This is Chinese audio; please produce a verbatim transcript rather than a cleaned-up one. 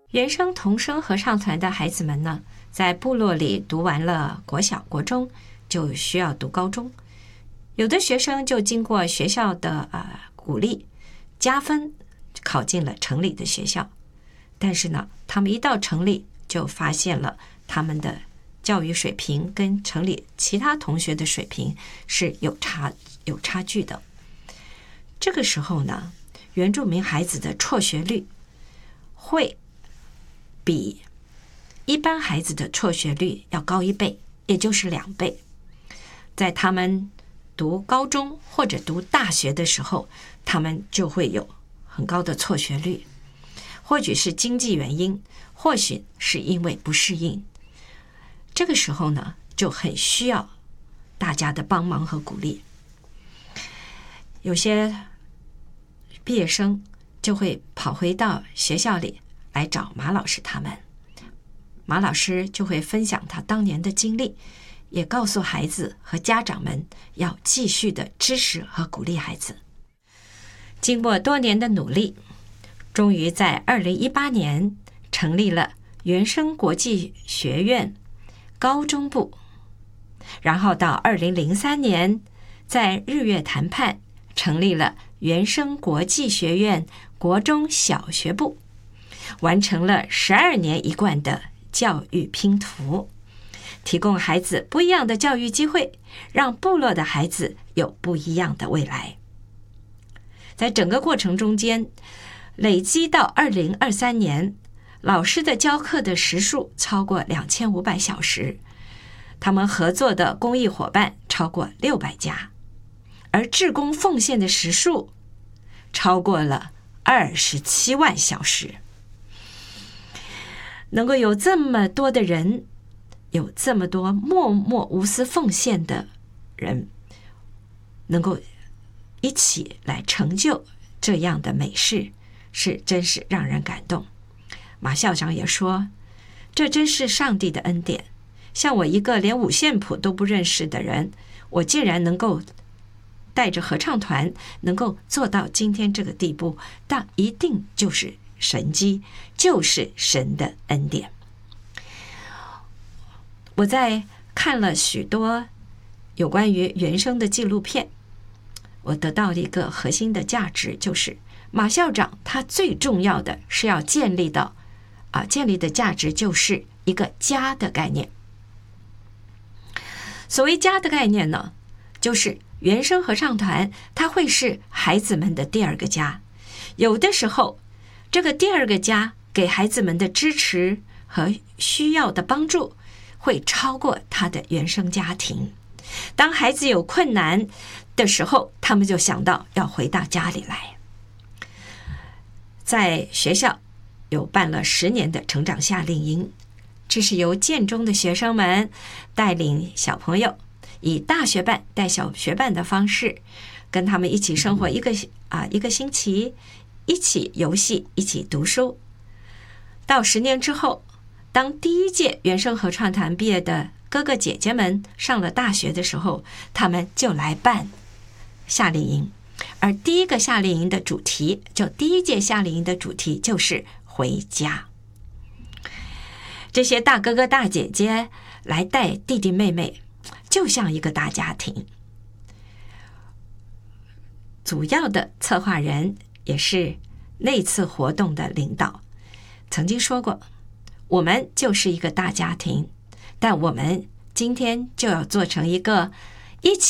原声童声合唱团的孩子们呢，在部落里读完了国小、国中，就需要读高中。有的学生就经过学校的呃鼓励加分，考进了城里的学校。但是呢，他们一到城里就发现了他们的教育水平跟城里其他同学的水平是有差有差距的。这个时候呢，原住民孩子的辍学率会比一般孩子的辍学率要高一倍，也就是两倍。在他们读高中或者读大学的时候，他们就会有很高的辍学率，或许是经济原因，或许是因为不适应。这个时候呢，就很需要大家的帮忙和鼓励。有些毕业生就会跑回到学校里来找马老师他们，马老师就会分享他当年的经历，也告诉孩子和家长们要继续的支持和鼓励孩子。经过多年的努力，终于在二零一八年成立了原声国际学院高中部，然后到二零零三年在日月谈判成立了原声国际学院国中小学部，完成了十二年一贯的教育拼图，提供孩子不一样的教育机会，让部落的孩子有不一样的未来。在整个过程中间，累积到二零二三年，老师的教课的时数超过两千五百小时，他们合作的公益伙伴超过六百家，而志工奉献的时数超过了二十七万小时。能够有这么多的人，有这么多默默无私奉献的人，能够一起来成就这样的美事，是真是让人感动。马校长也说，这真是上帝的恩典。像我一个连五线谱都不认识的人，我竟然能够带着合唱团能够做到今天这个地步，但一定就是神迹，就是神的恩典。我在看了许多有关于原声的纪录片，我得到了一个核心的价值，就是马校长他最重要的是要建立到啊，建立的价值就是一个家的概念。所谓家的概念呢，就是原声合唱团它会是孩子们的第二个家。有的时候这个第二个家给孩子们的支持和需要的帮助会超过他的原生家庭。当孩子有困难的时候，他们就想到要回到家里来。在学校有办了十年的成长夏令营，这是由建中的学生们带领小朋友，以大学班带小学班的方式，跟他们一起生活一个啊一个星期，一起游戏，一起读书。到十年之后，当第一届原声合唱团毕业的哥哥姐姐们上了大学的时候，他们就来办夏令营。而第一个夏令营的主题，就第一届夏令营的主题就是回家。这些大哥哥大姐姐来带弟弟妹妹，就像一个大家庭。主要的策划人也是那次活动的领导曾经说过，我们就是一个大家庭，但我们今天就要做成一个一起